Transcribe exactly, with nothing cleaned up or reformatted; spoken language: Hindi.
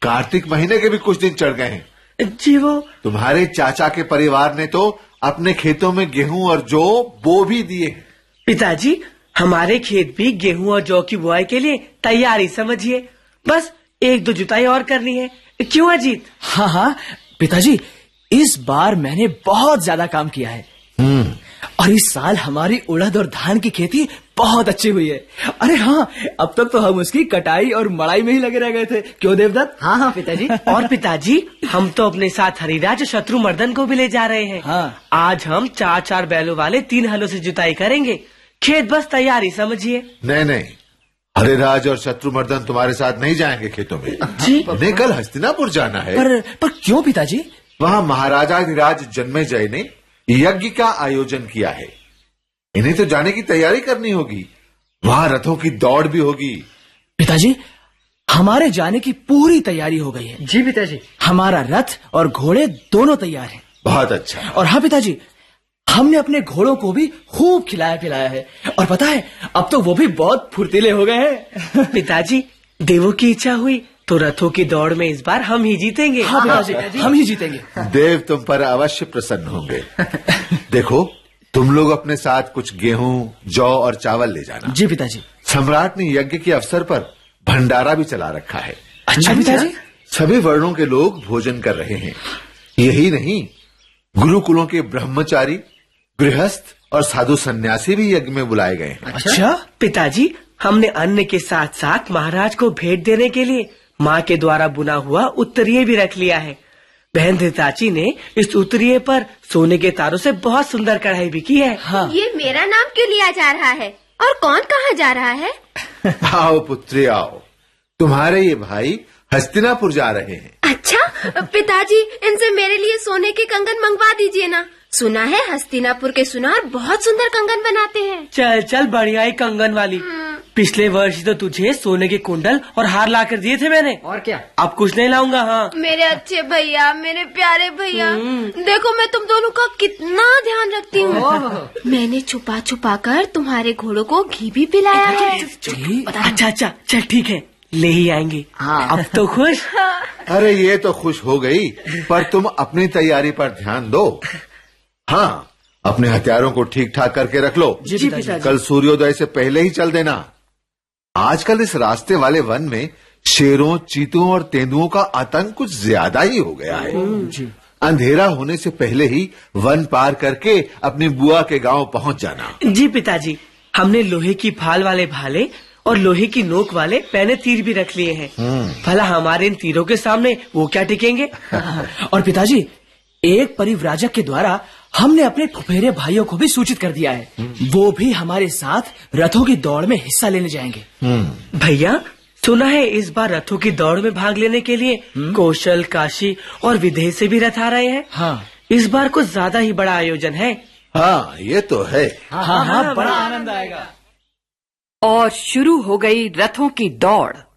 कार्तिक महीने के भी कुछ दिन चढ़ गए हैं। जी वो तुम्हारे चाचा के परिवार ने तो अपने खेतों में गेहूं और जौ बो भी दिए हैं। पिताजी, हमारे खेत भी गेहूं और जौ की बुआई के लिए तैयारी समझिए। बस एक दो जुताई और करनी है। क्यों अजीत? हाँ हाँ पिताजी, इस बार मैंने बहुत ज्यादा काम किया है। हम्म और इस साल हमारी उड़द और धान की खेती बहुत अच्छी हुई है। अरे हाँ, अब तक तो हम उसकी कटाई और मड़ाई में ही लगे रह गए थे। क्यों देवदत्त? हाँ हाँ पिताजी। और पिताजी, हम तो अपने साथ हरिराज और शत्रुमर्दन को भी ले जा रहे हैं। हाँ। आज हम चार चार बैलों वाले तीन हलों से जुताई करेंगे। खेत बस तैयारी समझिए। नहीं नहीं, हरिराज और शत्रुमर्दन तुम्हारे साथ नहीं जाएंगे खेतों में। जी उन्हें कल हस्तिनापुर जाना है। पर पर क्यों पिताजी? वहाँ महाराजाधिराज जन्मेजय ने यज्ञ का आयोजन किया है। इन्हें तो जाने की तैयारी करनी होगी। वहाँ रथों की दौड़ भी होगी। पिताजी, हमारे जाने की पूरी तैयारी हो गई है। जी पिताजी। हमारा रथ और घोड़े दोनों तैयार हैं। बहुत अच्छा। और हाँ पिताजी, हमने अपने घोड़ों को भी खूब खिलाया पिलाया है। और पता है, अब तो वो भी बहुत फुर्तीले हो गए हैं। पिताजी, देवों की इच्छा हुई तो रथों की दौड़ में इस बार हम ही जीतेंगे। हाँ पिताजी, हम ही जीतेंगे। देव तुम पर अवश्य प्रसन्न होंगे। देखो, तुम लोग अपने साथ कुछ गेहूं, जौ और चावल ले जाना। जी पिताजी। सम्राट ने यज्ञ के अवसर पर भंडारा भी चला रखा है। अच्छा पिताजी। सभी वर्णों के लोग भोजन कर रहे हैं। यही नहीं, गुरुकुलों के ब्रह्मचारी, गृहस्थ और साधु सन्यासी भी यज्ञ में बुलाए गए हैं। अच्छा पिताजी, हमने अन्न के साथ साथ महाराज को भेंट देने के लिए माँ के द्वारा बुना हुआ उत्तरीय भी रख लिया है। बहन धृताची ने इस उत्तरीय पर सोने के तारों से बहुत सुंदर कढ़ाई भी की है। हाँ। ये मेरा नाम क्यों लिया जा रहा है और कौन कहाँ जा रहा है? आओ पुत्री आओ, तुम्हारे ये भाई हस्तिनापुर जा रहे हैं। अच्छा पिताजी, इनसे मेरे लिए सोने के कंगन मंगवा दीजिए ना। सुना है हस्तिनापुर के सुनार बहुत सुंदर कंगन बनाते हैं। चल चल, बढ़िया ही कंगन वाली। पिछले वर्ष तो तुझे सोने के कुंडल और हार ला कर दिए थे मैंने। और क्या? अब कुछ नहीं लाऊंगा। हाँ मेरे अच्छे भैया, मेरे प्यारे भैया, देखो मैं तुम दोनों का कितना ध्यान रखती हूँ। मैंने छुपा छुपा कर तुम्हारे घोड़ों को घी भी पिलाया है। अच्छा अच्छा, चल ठीक है, ले ही आएंगे। हाँ। अब तो खुश? अरे ये तो खुश हो गई, पर तुम अपनी तैयारी पर ध्यान दो। हाँ, अपने हथियारों को ठीक ठाक करके रख लो। जी पिताजी। कल सूर्योदय से पहले ही चल देना। आजकल इस रास्ते वाले वन में शेरों, चीतों और तेंदुओं का आतंक कुछ ज्यादा ही हो गया है। जी। अंधेरा होने से पहले ही वन पार करके अपनी बुआ के गांव पहुंच जाना। जी पिताजी, हमने लोहे की फाल वाले भाले और लोहे की नोक वाले पैने तीर भी रख लिए हैं। भला हमारे इन तीरों के सामने वो क्या टिकेंगे? और पिताजी, एक परिव्राजक के द्वारा हमने अपने फुफेरे भाइयों को भी सूचित कर दिया है। वो भी हमारे साथ रथों की दौड़ में हिस्सा लेने जाएंगे। भैया, सुना है इस बार रथों की दौड़ में भाग लेने के लिए कौशल, काशी और विदेह से भी रथ आ रहे हैं। हाँ। इस बार कुछ ज्यादा ही बड़ा आयोजन है। हाँ ये तो है। हाँ हाँ, हाँ बड़ा आनंद आएगा। और शुरू हो गई रथों की दौड़।